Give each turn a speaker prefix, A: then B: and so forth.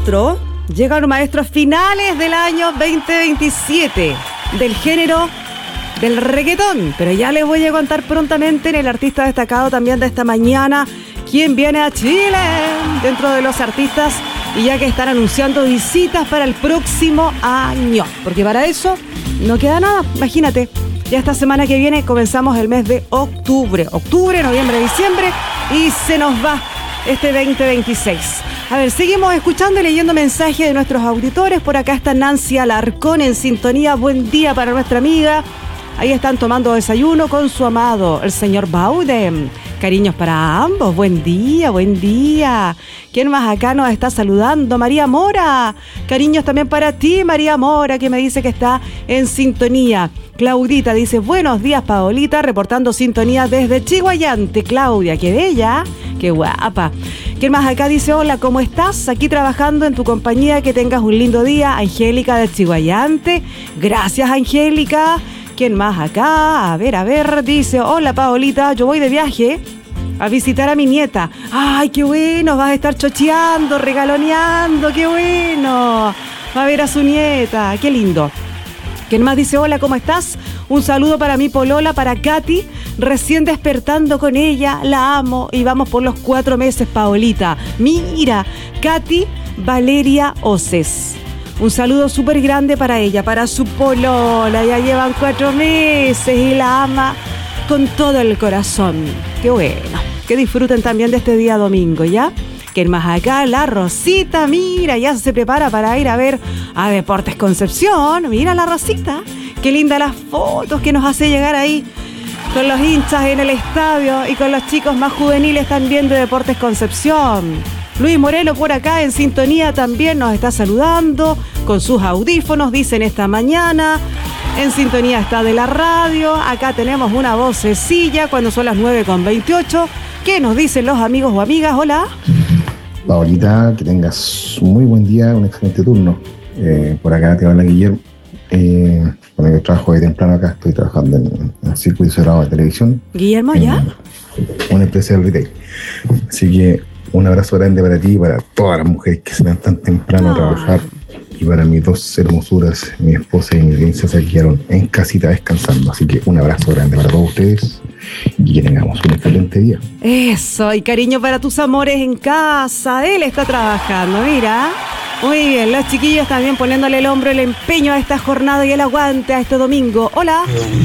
A: maestro, llegan maestros finales del año 2027 del género del reggaetón, pero ya les voy a contar prontamente en el artista destacado también de esta mañana, quién viene a Chile dentro de los artistas, y ya que están anunciando visitas para el próximo año, porque para eso no queda nada, imagínate. Ya esta semana que viene comenzamos el mes de octubre, noviembre, diciembre, y se nos va este 2026. A ver, seguimos escuchando y leyendo mensajes de nuestros auditores. Por acá está Nancy Alarcón en sintonía. Buen día para nuestra amiga. Ahí están tomando desayuno con su amado, el señor Bauden. Cariños para ambos. Buen día, buen día. ¿Quién más acá nos está saludando? María Mora. Cariños también para ti, María Mora, que me dice que está en sintonía. Claudita dice, buenos días, Paolita, reportando sintonía desde Chiguayante. Claudia, qué bella, qué guapa. ¿Quién más acá dice, hola, ¿cómo estás? Aquí trabajando en tu compañía, que tengas un lindo día. Angélica de Chiguayante. Gracias, Angélica. ¿Quién más acá? A ver, dice, hola, Paolita, yo voy de viaje a visitar a mi nieta. ¡Ay, qué bueno! Vas a estar chocheando, regaloneando, qué bueno. Va a ver a su nieta, qué lindo. ¿Quién más dice, hola, ¿cómo estás? Un saludo para mi polola, para Katy, recién despertando con ella, la amo, y vamos por los 4 meses, Paolita. Mira, Katy Valeria Oces. Un saludo súper grande para ella, para su polola, ya llevan 4 meses y la ama con todo el corazón. Qué bueno, que disfruten también de este día domingo, ¿ya? ¿Quién más acá? La Rosita, mira, ya se prepara para ir a ver a Deportes Concepción. Mira la Rosita, qué linda las fotos que nos hace llegar ahí con los hinchas en el estadio y con los chicos más juveniles también de Deportes Concepción. Luis Moreno por acá en sintonía también nos está saludando con sus audífonos, dicen esta mañana. En sintonía está de la radio. Acá tenemos una vocecilla cuando son las 9:28. ¿Qué nos dicen los amigos o amigas? Hola.
B: Paolita, que tengas un muy buen día, un excelente turno. Por acá te habla Guillermo. Bueno, yo trabajo de temprano acá, estoy trabajando en el circuito cerrado de televisión.
A: ¿Guillermo ya?
B: Una empresa de retail. Así que un abrazo grande para ti y para todas las mujeres que se van tan temprano a trabajar. Y para mis 2 hermosuras, mi esposa y mi princesa, que quedaron en casita descansando. Así que un abrazo grande para todos ustedes y que tengamos un excelente día.
A: Eso, y cariño para tus amores en casa. Él está trabajando, mira. Muy bien, los chiquillos también poniéndole el hombro, el empeño a esta jornada y el aguante a este domingo. Hola.